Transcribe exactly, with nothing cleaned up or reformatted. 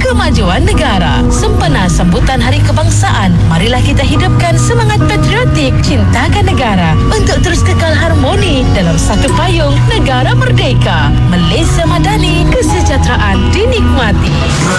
kemajuan negara. Sempena sambutan Hari Kebangsaan, marilah kita hidupkan semangat patriotik, cintakan negara untuk terus kekal harmoni dalam satu payung negara merdeka. Malaysia Madani, kesejahteraan dinikmati.